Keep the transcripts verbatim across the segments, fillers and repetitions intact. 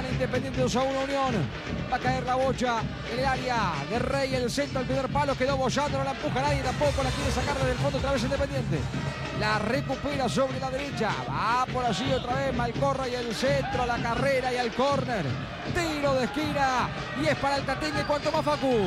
Gana Independiente dos a uno Unión. Va a caer la bocha en el área de Rey. El centro al primer palo. Quedó bollando. No la empuja nadie tampoco. La quiere sacar desde el fondo otra vez Independiente. La recupera sobre la derecha. Va por allí otra vez Malcorra y el centro a la carrera y al córner. Tiro de esquina. Y es para el Tatengue. ¿Cuánto más, Facu?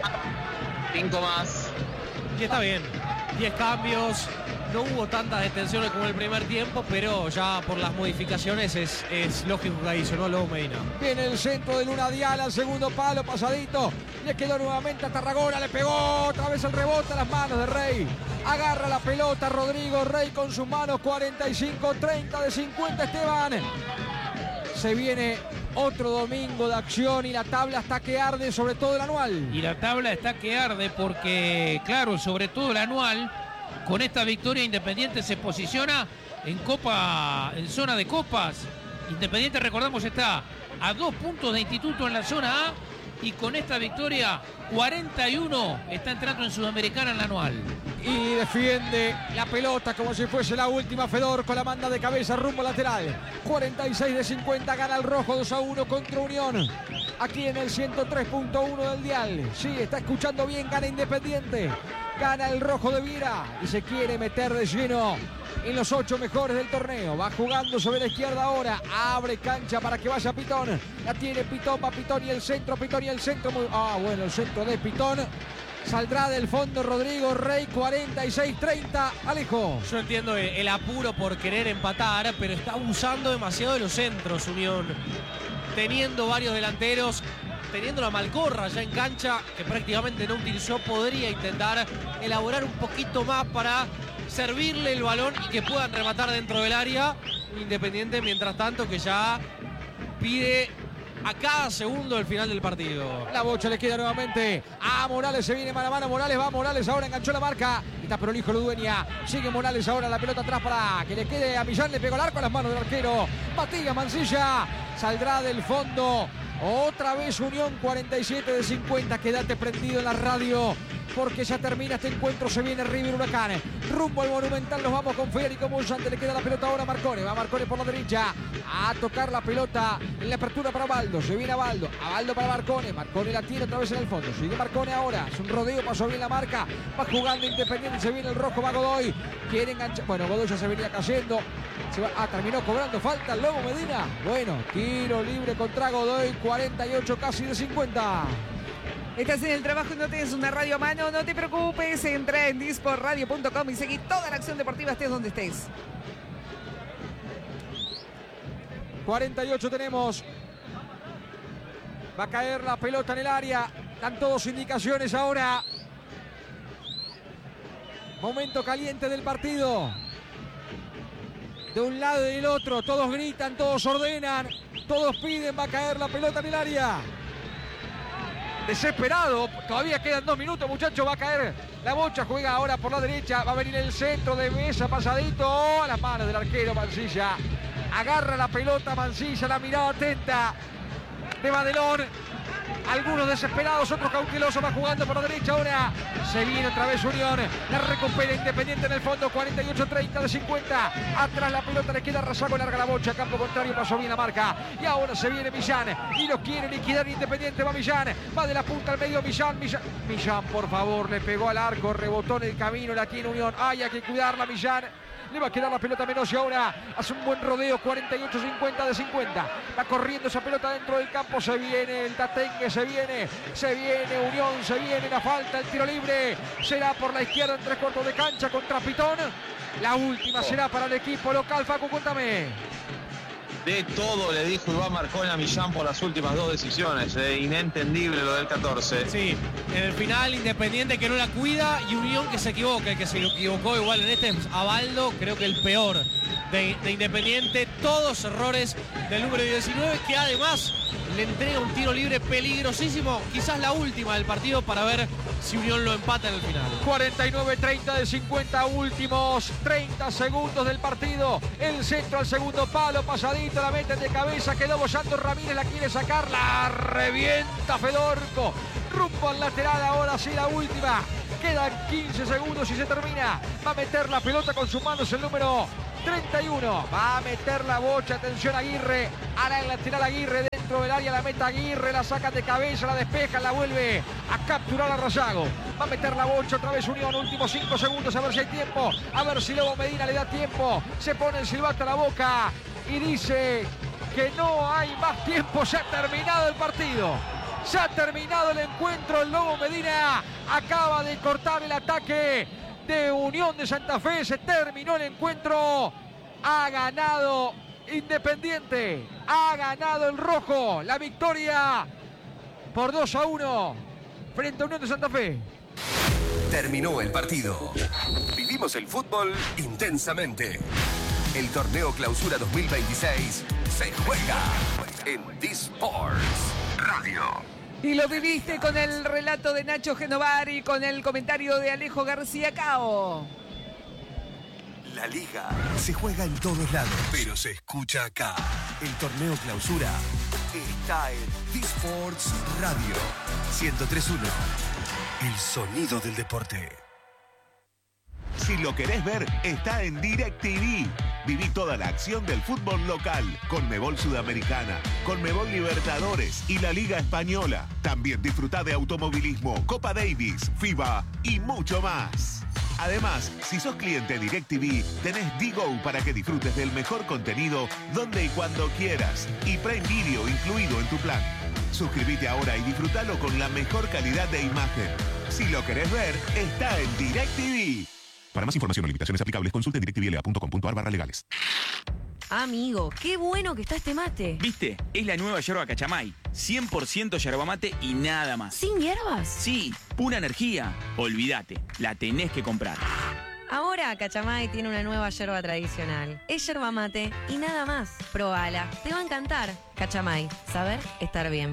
Cinco más. Y está bien. Diez cambios. No hubo tantas detenciones como el primer tiempo, pero ya por las modificaciones es, es lógico que hizo, ¿no? Lobo Medina. Viene el centro de Luna Dial al segundo palo, pasadito. Le quedó nuevamente a Tarragona, le pegó otra vez el rebote a las manos de Rey. Agarra la pelota Rodrigo Rey con sus manos. Cuarenta y cinco treinta de cincuenta, Esteban. Se viene otro domingo de acción y la tabla está que arde, sobre todo el anual. Y la tabla está que arde porque, claro, sobre todo el anual, con esta victoria Independiente se posiciona en Copa, en zona de copas. Independiente, recordamos, está a dos puntos de Instituto en la zona A y con esta victoria cuarenta y uno está entrando en Sudamericana en la anual. Y defiende la pelota como si fuese la última. Fedor con la manda de cabeza rumbo lateral. cuarenta y seis de cincuenta, gana el rojo dos a uno contra Unión. Aquí en el ciento tres punto uno del dial. Sí, está escuchando bien, gana Independiente. Gana el rojo de Vira y se quiere meter de lleno en los ocho mejores del torneo. Va jugando sobre la izquierda ahora. Abre cancha para que vaya Pitón. La tiene Pitón, va Pitón y el centro, Pitón y el centro. Muy... Ah, bueno, el centro de Pitón. Saldrá del fondo Rodrigo Rey. Cuarenta y seis treinta, Alejo. Yo entiendo el apuro por querer empatar, pero está abusando demasiado de los centros, Unión. Teniendo varios delanteros, teniendo la Malcorra ya en cancha, que prácticamente no utilizó, podría intentar elaborar un poquito más para servirle el balón y que puedan rematar dentro del área. Independiente, mientras tanto, que ya pide a cada segundo el final del partido. La bocha le queda nuevamente a Morales, se viene mano a mano, Morales va, Morales ahora enganchó la marca, está prolijo lo dueña, sigue Morales ahora, la pelota atrás para que le quede a Millán, le pegó el arco a las manos del arquero, Matías Mancilla, saldrá del fondo, otra vez Unión. Cuarenta y siete de cincuenta, quédate prendido en la radio, porque ya termina este encuentro, se viene River Huracán, rumbo al Monumental, nos vamos con Federico Monzante, le queda la pelota ahora a Marcone, va Marcone por la derecha, a tocar la pelota en la apertura para Baldo, se viene a Baldo, a Baldo para Marcone, Marcone la tiene otra vez en el fondo, sigue Marcone ahora, es un rodeo, pasó bien la marca, va jugando Independiente, se viene el rojo, va Godoy, quiere enganchar, bueno, Godoy ya se venía cayendo, se va, ah, terminó cobrando falta el Lobo Medina, bueno, tiro libre contra Godoy, cuarenta y ocho casi de cincuenta. Estás en el trabajo y no tienes una radio a mano, no te preocupes, entra en disport radio punto com y seguí toda la acción deportiva, estés donde estés. cuarenta y ocho tenemos. Va a caer la pelota en el área. Dan todos indicaciones ahora. Momento caliente del partido. De un lado y del otro. Todos gritan, todos ordenan. Todos piden. Va a caer la pelota en el área. Desesperado. Todavía quedan dos minutos, muchachos. Va a caer la bocha. Juega ahora por la derecha. Va a venir el centro de mesa pasadito. A las manos del arquero Mancilla. Agarra la pelota Mancilla, la mirada atenta de Madelón. Algunos desesperados, otros cautelosos, va jugando por la derecha ahora. Se viene otra vez Unión. La recupera Independiente en el fondo. cuarenta y ocho treinta de cincuenta. Atrás la pelota le queda Razago, larga la bocha. Campo contrario, pasó bien la marca. Y ahora se viene Millán. Y lo quiere liquidar Independiente. Va Millán. Va de la punta al medio Millán. Millán, Millán por favor, le pegó al arco. Rebotó en el camino. La tiene Unión. Ay, hay que cuidarla Millán. Le va a quedar la pelota a Menossi ahora. Hace un buen rodeo. cuarenta y ocho cincuenta de cincuenta. Va corriendo esa pelota dentro del campo. Se viene el Tatengue. Se viene. Se viene Unión. Se viene la falta. El tiro libre. Será por la izquierda en tres cuartos de cancha contra Pitón. La última será para el equipo local. Facu, cuéntame. De todo le dijo Iván Marcone a Millán por las últimas dos decisiones. Eh, inentendible lo del catorce. Sí, en el final Independiente que no la cuida y Unión que se equivoca. El que se equivocó igual en este es Abaldo, creo que el peor de, de Independiente. Todos errores del número diecinueve, que además le entrega un tiro libre peligrosísimo. Quizás la última del partido para ver si Unión lo empata en el final. cuarenta y nueve treinta de cincuenta, últimos treinta segundos del partido. El centro al segundo palo, pasadito, la meten de cabeza, quedó bollando Ramírez, la quiere sacar, la revienta Fedorco. Rumbo al lateral, ahora sí la última. Quedan quince segundos y se termina. Va a meter la pelota con sus manos el número treinta y uno. Va a meter la bocha, atención Aguirre. Hará el lateral Aguirre dentro dentro del área, la meta Aguirre, la sacan de cabeza, la despejan, la vuelve a capturar a Rayago. Va a meter la Bocha otra vez Unión, últimos cinco segundos, a ver si hay tiempo, a ver si Lobo Medina le da tiempo. Se pone el silbato a la boca y dice que no hay más tiempo, se ha terminado el partido. Se ha terminado el encuentro, el Lobo Medina acaba de cortar el ataque de Unión de Santa Fe, se terminó el encuentro, ha ganado Independiente, ha ganado el rojo, la victoria por dos a uno frente a Unión de Santa Fe. Terminó el partido. Vivimos el fútbol intensamente. El torneo Clausura dos mil veintiséis se juega en D-Sports Radio. Y lo viviste con el relato de Nacho Genovar y con el comentario de Alejo García Cao. La liga se juega en todos lados, pero se escucha acá. El torneo Clausura está en D-Sports Radio ciento tres punto uno. El sonido del deporte. Si lo querés ver, está en DirecTV. Viví toda la acción del fútbol local, Conmebol Sudamericana, Conmebol Libertadores y la Liga Española. También disfrutá de automovilismo, Copa Davis, FIBA y mucho más. Además, si sos cliente DirecTV, tenés D-Go para que disfrutes del mejor contenido donde y cuando quieras. Y Prime Video incluido en tu plan. Suscríbete ahora y disfrutalo con la mejor calidad de imagen. Si lo querés ver, está en DirecTV. Para más información o limitaciones aplicables, consulte en directvla punto com punto a r barra legales. Amigo, qué bueno que está este mate. ¿Viste? Es la nueva yerba Cachamay. cien por ciento yerba mate y nada más. ¿Sin hierbas? Sí, pura energía. Olvídate, la tenés que comprar. Ahora Cachamay tiene una nueva yerba tradicional. Es yerba mate y nada más. Probala, te va a encantar. Cachamay, saber estar bien.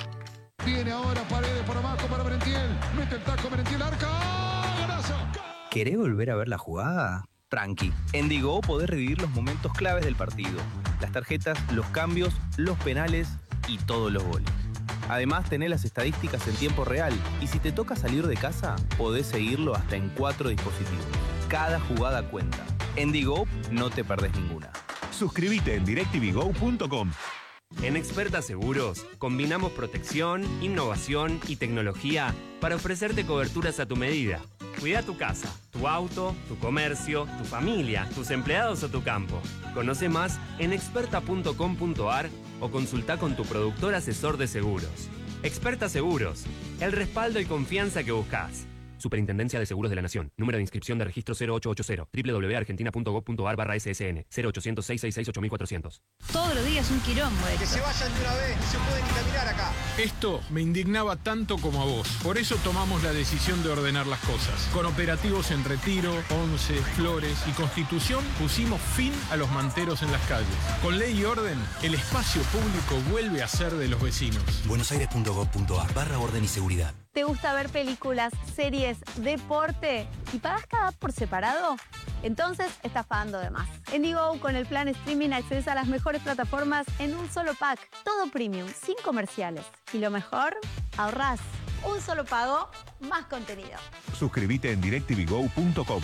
Viene ahora Paredes por abajo para Merentiel. Mete el taco Merentiel, arca. ¡Golazo! ¿Querés volver a ver la jugada? Tranqui. En D-Go podés revivir los momentos claves del partido. Las tarjetas, los cambios, los penales y todos los goles. Además, tenés las estadísticas en tiempo real. Y si te toca salir de casa, podés seguirlo hasta en cuatro dispositivos. Cada jugada cuenta. En D-Go no te perdés ninguna. Suscríbete en directv go punto com. En Experta Seguros, combinamos protección, innovación y tecnología para ofrecerte coberturas a tu medida. Cuida tu casa, tu auto, tu comercio, tu familia, tus empleados o tu campo. Conoce más en experta punto com punto a r o consulta con tu productor asesor de seguros. Experta Seguros, el respaldo y confianza que buscas. Superintendencia de Seguros de la Nación. Número de inscripción de registro cero ocho ocho cero. doble u doble u doble u punto argentina punto gov punto a r barra S S N. cero ochocientos, seiscientos sesenta y seis, ocho mil cuatrocientos. Todos los días un quilombo. Que se vayan de una vez, no se pueden ni caminar acá. Esto me indignaba tanto como a vos. Por eso tomamos la decisión de ordenar las cosas. Con operativos en Retiro, Once, Flores y Constitución pusimos fin a los manteros en las calles. Con ley y orden, el espacio público vuelve a ser de los vecinos. buenosaires punto gov punto a r barra orden y seguridad. ¿Te gusta ver películas, series, deporte y pagas cada app por separado? Entonces estás pagando de más. En D-Go, con el plan streaming, accedes a las mejores plataformas en un solo pack. Todo premium, sin comerciales. Y lo mejor, ahorrás. Un solo pago, más contenido. Suscríbete en directv go punto com.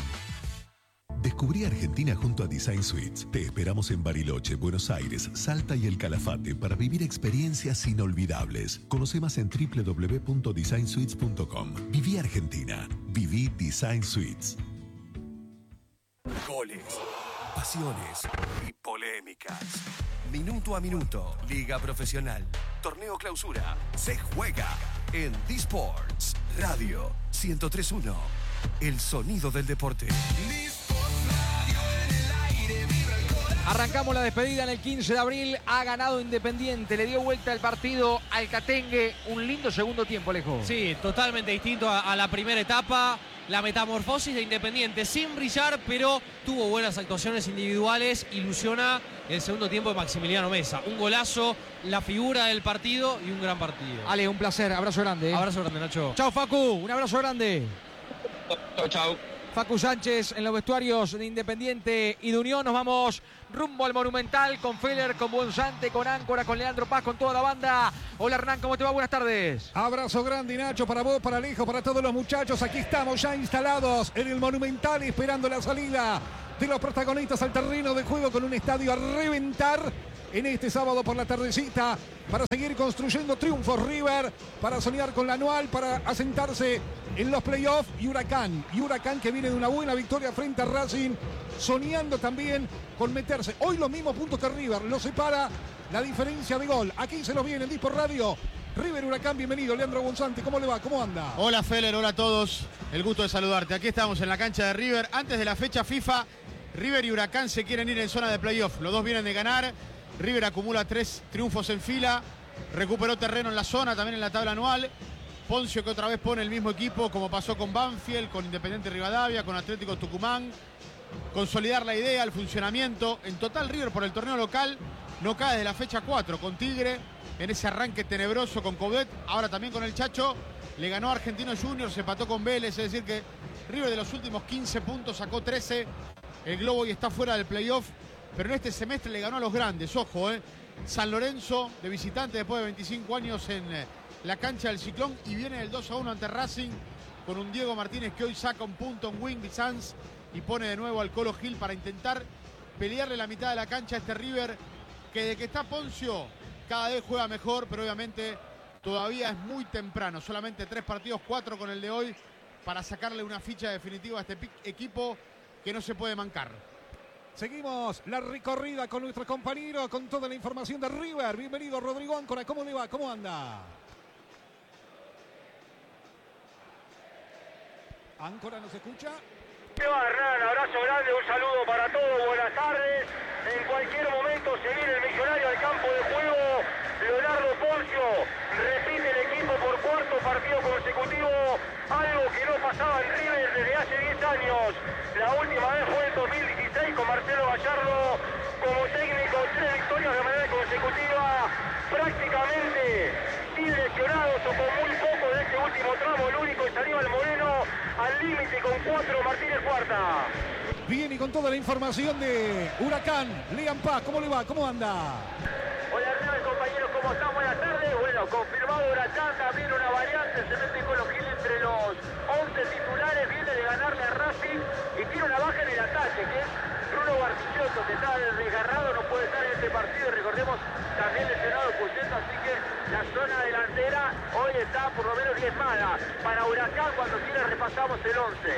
Descubrí Argentina junto a Design Suites. Te esperamos en Bariloche, Buenos Aires, Salta y El Calafate para vivir experiencias inolvidables. Conoce más en doble u doble u doble u punto design suites punto com. Viví Argentina. Viví Design Suites. Goles, pasiones y polémicas. Minuto a minuto, Liga Profesional. Torneo Clausura. Se juega en D-Sports Radio ciento tres punto uno. El sonido del deporte. Arrancamos la despedida en el quince de abril. Ha ganado Independiente. Le dio vuelta el partido al Catengue. Un lindo segundo tiempo, Alejo. Sí, totalmente distinto a, a la primera etapa. La metamorfosis de Independiente sin brillar, pero tuvo buenas actuaciones individuales. Ilusiona el segundo tiempo de Maximiliano Mesa. Un golazo, la figura del partido y un gran partido. Ale, un placer. Abrazo grande. Abrazo grande, Nacho. Chao, Facu. Un abrazo grande. Chao, chao. Facu Sánchez en los vestuarios de Independiente y de Unión. Nos vamos rumbo al Monumental con Feller, con Bonzante, con Áncora, con Leandro Paz, con toda la banda. Hola Hernán, ¿cómo te va? Buenas tardes. Abrazo grande, Nacho, para vos, para Alejo, para todos los muchachos. Aquí estamos ya instalados en el Monumental esperando la salida de los protagonistas al terreno de juego con un estadio a reventar. en este sábado por la tardecita para seguir construyendo triunfos River, para soñar con la anual, para asentarse en los playoffs y Huracán. Y Huracán que viene de una buena victoria frente a Racing, soñando también con meterse. Hoy los mismos puntos que River, lo separa la diferencia de gol. Aquí se los viene en Disport Radio. River Huracán, bienvenido. Leandro Gonzante, ¿cómo le va? ¿Cómo anda? Hola Feller, hola a todos. El gusto de saludarte. Aquí estamos en la cancha de River. Antes de la fecha FIFA, River y Huracán se quieren ir en zona de playoff. Los dos vienen de ganar. River acumula tres triunfos en fila. Recuperó terreno en la zona, también en la tabla anual. Poncio que otra vez pone el mismo equipo como pasó con Banfield, con Independiente Rivadavia, con Atlético Tucumán. Consolidar la idea, el funcionamiento. En total River por el torneo local no cae desde la fecha cuatro con Tigre. En ese arranque tenebroso con Coudet, ahora también con el Chacho, le ganó a Argentinos Juniors, se empató con Vélez, es decir que River de los últimos quince puntos sacó trece, el Globo hoy está fuera del playoff, pero en este semestre le ganó a los grandes, ojo, eh. San Lorenzo de visitante después de veinticinco años en eh, la cancha del Ciclón y viene el dos a uno ante Racing con un Diego Martínez que hoy saca un punto en Wing Bizanz y pone de nuevo al Colo Gil para intentar pelearle la mitad de la cancha a este River que de que está Poncio cada vez juega mejor, pero obviamente todavía es muy temprano. Solamente tres partidos, cuatro con el de hoy, para sacarle una ficha definitiva a este equipo que no se puede mancar. Seguimos la recorrida con nuestro compañero, con toda la información de River. Bienvenido, Rodrigo Áncora. ¿Cómo le va? ¿Cómo anda? ¿Áncora nos escucha? ¿Qué va, Hernán? Abrazo grande, un saludo para todos, buenas tardes. En cualquier momento se viene el Millonario al campo de juego. Leonardo Poncio repite el equipo por cuarto partido consecutivo, algo que no pasaba en River desde hace diez años. La última vez fue en dos mil dieciséis con Marcelo Gallardo como técnico, tres victorias de manera consecutiva, prácticamente sin lesionados o con muy poco de este último tramo. El único es Aníbal Moreno, al límite con cuatro Martínez Cuarta. Bien, y con toda la información de Huracán, Liam Paz, ¿cómo le va? ¿Cómo anda? Hola Hernán, compañeros, ¿cómo están? Buenas tardes. Bueno, confirmado Huracán, también una variante, se mete con los Gil entre los once titulares, viene de ganarle a Racing y tiene una baja en el ataque, que es Bruno Bartichotto, que está desgarrado, no puede estar en este partido, recordemos, también lesionado Cuyento, así que la zona delantera hoy está por lo menos diezmada. Para Huracán, cuando quiera repasamos el once.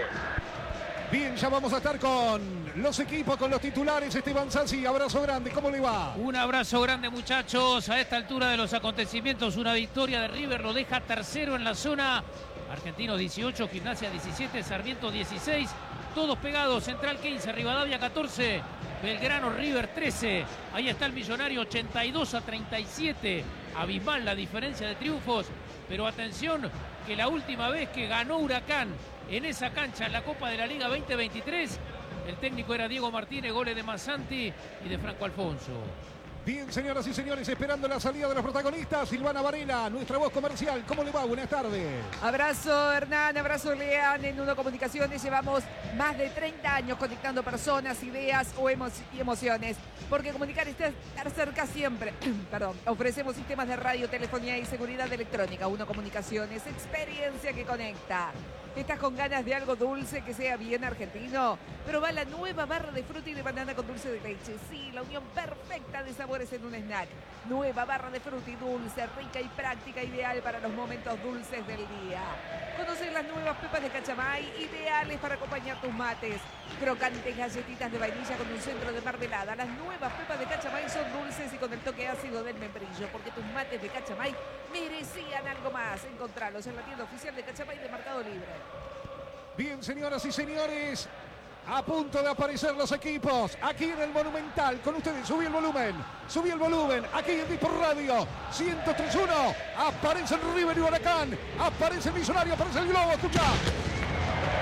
Bien, ya vamos a estar con los equipos, con los titulares. Esteban Sassi, abrazo grande, ¿cómo le va? Un abrazo grande, muchachos. A esta altura de los acontecimientos, una victoria de River lo deja tercero en la zona. Argentinos dieciocho, Gimnasia diecisiete, Sarmiento dieciséis. Todos pegados, Central quince, Rivadavia catorce, Belgrano River trece. Ahí está el Millonario ochenta y dos a treinta y siete. Abismal la diferencia de triunfos. Pero atención, que la última vez que ganó Huracán en esa cancha en la Copa de la Liga veinte veintitrés, el técnico era Diego Martínez, goles de Massanti y de Franco Alfonso. Bien, señoras y señores, esperando la salida de los protagonistas, Silvana Varela, nuestra voz comercial. ¿Cómo le va? Buenas tardes. Abrazo, Hernán, abrazo, Lean. En Uno Comunicaciones llevamos más de treinta años conectando personas, ideas o emo y emociones. Porque comunicar es estar cerca siempre. Perdón. Ofrecemos sistemas de radio, telefonía y seguridad electrónica. Uno Comunicaciones, experiencia que conecta. ¿Estás con ganas de algo dulce que sea bien argentino? Probá la nueva barra de fruta y de banana con dulce de leche. Sí, la unión perfecta de sabores en un snack. Nueva barra de fruta y dulce, rica y práctica, ideal para los momentos dulces del día. Conocer las nuevas pepas de Cachamay, ideales para acompañar tus mates. Crocantes galletitas de vainilla con un centro de mermelada. Las nuevas pepas de Cachamay son dulces y con el toque ácido del membrillo, porque tus mates de Cachamay merecían algo más. Encontralos en la tienda oficial de Cachamay de Mercado Libre. Bien, señoras y señores, a punto de aparecer los equipos aquí en el Monumental. Con ustedes, subí el volumen, subí el volumen, aquí en Disport Radio ciento tres punto uno. Aparece el River y Huracán, aparece el Millonario, aparece el Globo, escucha.